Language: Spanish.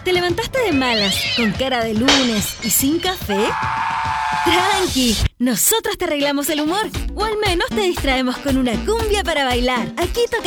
¿Te levantaste de malas, con cara de lunes y sin café? Tranqui, nosotros te arreglamos el humor. O al menos te distraemos con una cumbia para bailar. Aquí toca